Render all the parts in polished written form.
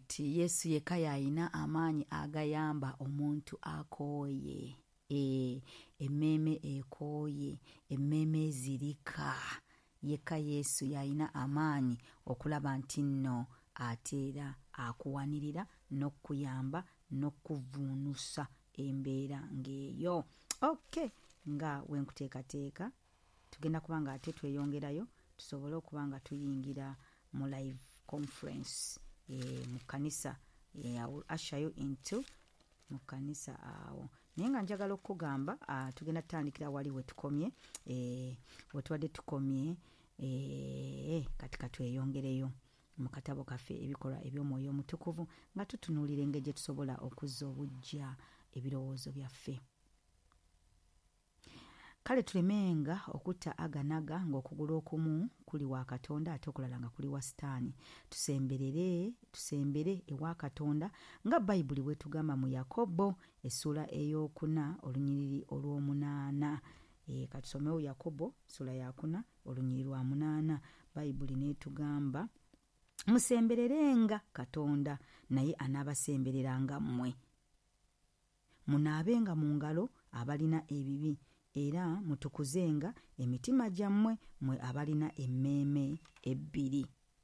nti Yesu yekka yalina amaanyi agayamba omuntu akooye. Emmeeme ekooye, emmeeme ezirika. Yekka Yesu yalina amaanyi okulaba nti nno ate era akuwanirira n'okuyamba n'okuvuunusa embeera ng'eyo. Okay, nga wenkuteekateeka tugenda kuba nga ate tweyongerayo tusobole okuba nga tuyingira mu live conference mu kanisa ashayo into mu kanisa awo. Naye nga njagala okugamba tugenda tutandikira wali wetukomye wetubadde tukomye kati katweyongereyo mu katabo kaffe ebikolwa eby'omwoyo omutukuvu nga tutunuulira engeri gye tusobola okuzza obujja ebirowoozo byaffe. Kale tulemenga okutta aganaga ng'okugulu okumu kuli wa Katonda ate okulala nga kuli wa Sitaani. Tusembere ewa Katonda nga Bayibuli bwe tugamba mu Yakobo essula 4 olunyiriri olw'omunaana. Katusomewo Yakobo essula ya 4 olunyiriri lwa 8. Bayibuli neetugamba musembererenga Katonda naye anaabasembereranga mmwe. Munaabenga mu ngalo abalina ebibi era mutukuzenga emitima gyammwe mmwe abalina emmeeme ebbiri.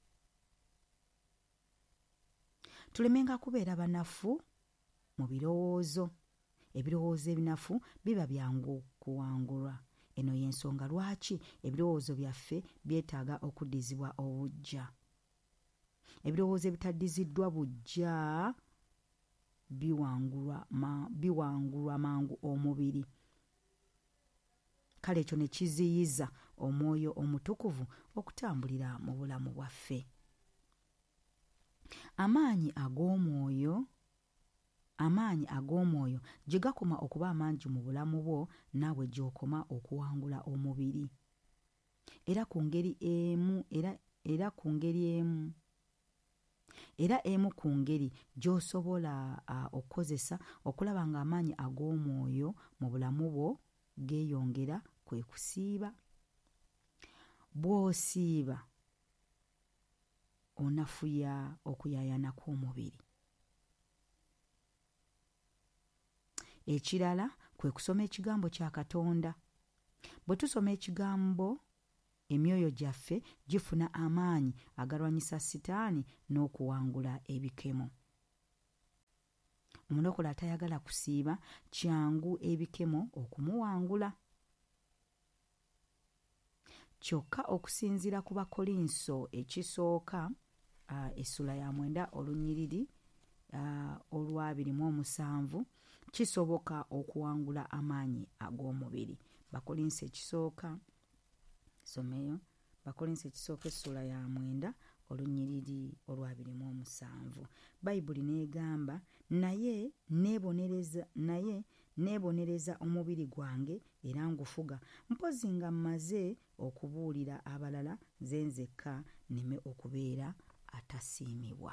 Tulemenga kubeera banafu mu birowoozo. Ebirowoozo ebinafu biba byangu kuwangulwa. Eno y'ensonga lwaki ebirowoozo byaffe byetaaga okuddizibwa obujja. Ebirowoozo ebitaddiziddwa bujja biwangulwa mangu omubiri. Kale ekyo ne kiziyiza omwoyo omutukuvu okutambulira mu bulamu bwaffe. Amaanyi ag'omwoyo gye gakoma okuba amangi mu bulamu bwo naawe gy'okoma okuwangula omubiri. Era emu ku ngeri gy'osobola okukozesa okulaba ng'amaanyi ag'omwoyo mu bulamu bwo geeyongera kwe kusiiba. Bw'osiiba onafuya okuyaayana kw'omubiri. Ekirala kwe kusoma ekigambo kya Katonda. Bwe tusoma ekigambo emyoyo gyaffe gifuna amaanyi agalwanyisa Sitaani n'okuwangula ebikemo. Omulokole atayagala kusiiba kyangu ebikemo okumuwangula. Kyokka okusinziira ku Bakolinso ekisooka essula ya 9 olunyiriri olwa 27 kisoboka okuwangula amaanyi ag'omubiri. Bakolinso ekisooka someyo. Bakolinso ekisooka essula ya 9 olunyiriri olwa 27. Bayibuli neegamba naye neebonereza omubiri gwange era ngufuga mpozi nga mmaze okubuulira abalala nze nzekka nneme okubeera atasiimibwa.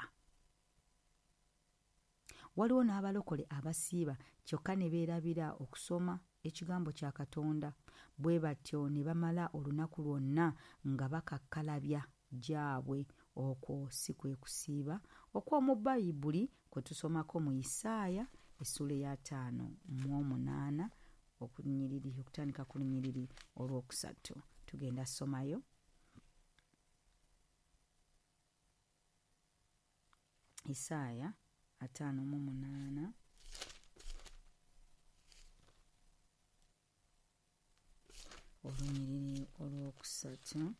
Waliwo n'abalokole abasiiba kyokka ne beerabira okusoma ekigambo kya Katonda bwe batyo ne bamala olunaku lwonna nga bakakkalabya gyabwe. Okwo si kwe kusiiba okw'omu Bayibuli kwe tusomako mu Isaaya essula ya 5:8 okutandika ku lunyiriri olwokusatu. Tugenda somayo. Isaaya 5:8 olunyiriri olwokusatu.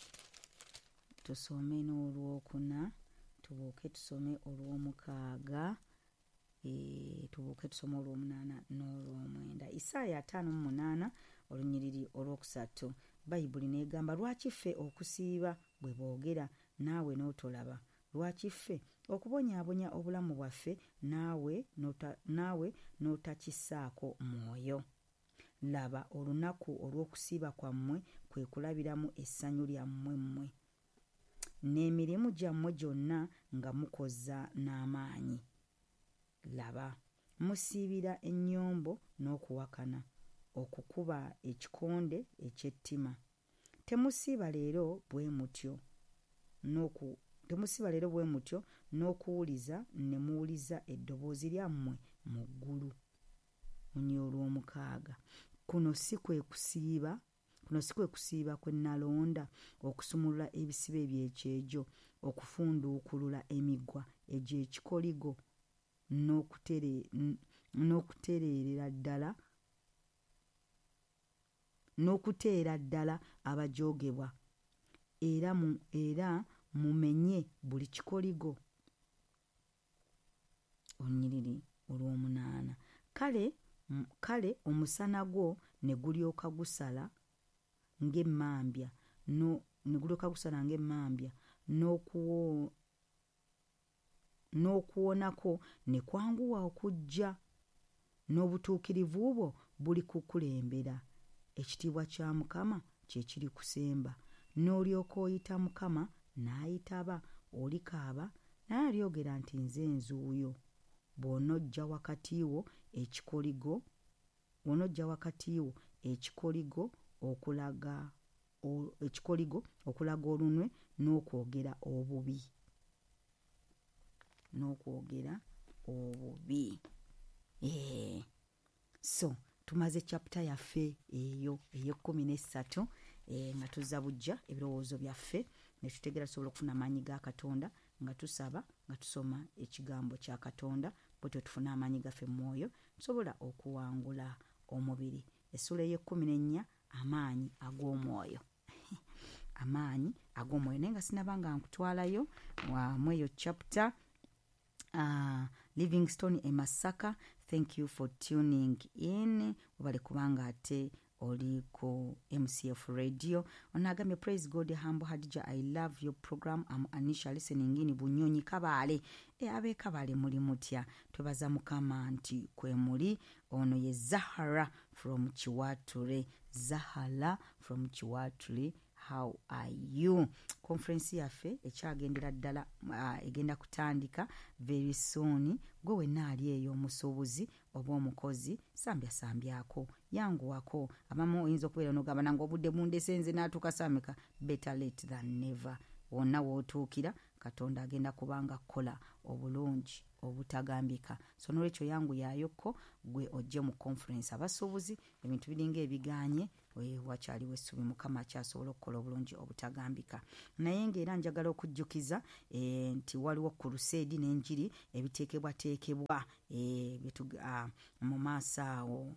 Tusome n'olwokuna, tubuuke tusome olw'omukaaga, tubuuke tusome olw'omunaana n'olw'omwenda. Isaaya 5:8 olunyiriri olwokusatu. Bayibuli neegamba lwaki ffe okusiiba bwe boogera naawe n'otolaba? Lwaki ffe okubonyaabonya obulamu bwaffe naawe n'otakisaako mwoyo? Laba olunaku olw'okusiiba kwammwe kwe kulabiramu essanyu lyammwe mmwe n'emirimu gyammwe gyonna nga mukoza n'amaanyi. Laba musiibira ennyombo n'okuwakana, okukuba ekikonde eky'ettima. Temusiiba leero bwe mutyo temusiba leero bwe mutyo n'okuwuliza ne muwuliza eddoboozi lyammwe mu ggulu. Munya olw'omukaaga. Kuno si kwe kusiiba kwe nalonda, okusumulula ebisiba eby'ekyejo, okufunduukulula emigwa egy'ekikoligo, n'okuteera ddala abajoogebwa, era mumenye buli kikoligo. Olunyiriri olw'omunaana. Kale omusana gwo ne gulyoka gusala ng'emmambya, n'okuwonako ne kwanguwa okujja, n'obutuukirivu bwo buli kukulembera. Ekitiibwa kya Mukama kye kiri kusemba. N'olyoka oyita Mukama n'ayitaba, olikaaba naye alyogera nti nze nzuuyo. Bw'onojja wakati wo ekikoligo okulaga olunwe n'okwogera obubi. So tumaze chapter yaffe eyo ey'13 nga tuzza bujja ebirowoozo byaffe ne tutegeera tusobola okufuna amaanyi ga Katonda nga tusaba nga tusoma ekigambo kya Katonda, bwetyo tufuna amaanyi gaffe mu mwoyo tusobola okuwangula omubiri. Essula ey'14 amaanyi ag'omwoyo. Amaanyi ag'omwoyo. Naye nga sinaba nga nkutwalayo mu eyo chapter. Livingstone e Masaka, thank you for tuning in. Wabale kubanga ate oli ku MCF radio. Onagambye praise God Humble Hadija, I love your program. I'm Anisha listening in Bunyonyi Kabale. Abe Kabale muli mutya. Twebaza Mukama nti kwe muli. Ono ye Zahara from Chiwature. Zahara from Chiwature. How are you? Conference yaffe ekyagendera ddala egenda kutandika very soon. Gwe wenna ali eyo omusuubuzi oba omukozi, sambyako yanguwako. Abamu oyinza okubeera n'ogamba nange obudde bundesenze n'atuuka saameka. Better late than never. Wonna wootuukira Katonda agenda kubanga kola obulungi obutagambika. So n'olwekyo yangu yayokko gwe ojje mu conference. Abasuubuzi ebintu biringa ebiganye wakyaliwo essuubi Mukama akyasobola okukola obulungi obutagambika. Naye ng'era njagala okujjukiza nti waliwo crusade n'enjiri ebiteekebwateekebwa mu maaso awo.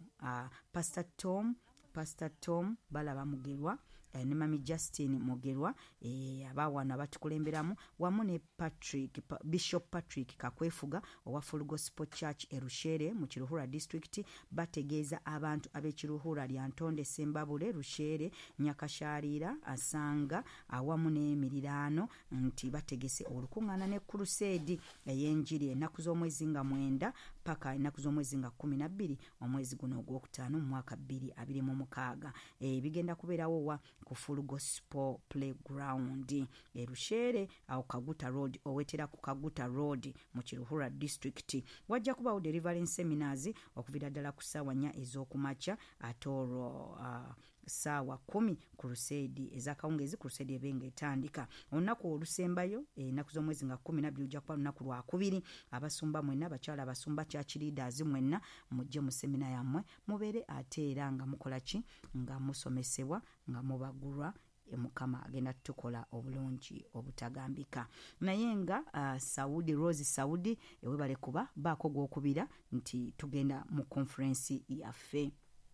Pastor Tom Balaba Mugerwa ne Mami Justine Mugerwa abawana batukulemberamu wamu ne Bishop Patrick Kakwefuga owa Full Gospel Church e Rushere mu Kiruhura district bategeeza abantu ab'ekiruhura lya Ntonde Sembabule Rushere Nyakasharira Asanga awamu n'emiriraano nti bategese olukuŋŋaana ne crusade ey'enjiri ennaku z'omwezi nga 9 paka ennaku z'omwezi nga 12 omwezi guno ogwokutaano mu mwaka 2026. Bigenda kubeerawo wa ku Full Gospel Playground e Rushere awo Kaguta Road, owetera ku Kaguta Road mu Kiruhura district. Wajja kubawo deliverance seminars okuvira ddala ku ssaawa 4 ez'okumakya ate olwo ssaawa 10 crusade ez'akawungeezi crusade ebenga etandika. Olunaku olusembayo ennaku z'omwezi nga 12 ojja kuba lunaku lwakubiri. Abasumba mwenna, abakyala abasumba church leaders mwenna mujje mu semina yammwe mubeere ate era nga mukola ki nga musomesebwa nga mubagulwa. Mukama agenda tukola obulungi obutagambika. Naye nga Rose Saudi ewebale kuba baako gwokubira nti tugenda mu conference yaffe.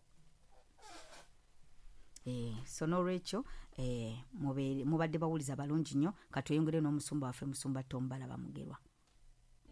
So n'olwekyo mubadde bawuliza balungi nnyo. Katweyongere n'omusumba waffe Musumba Tom Balaba Mugerwa.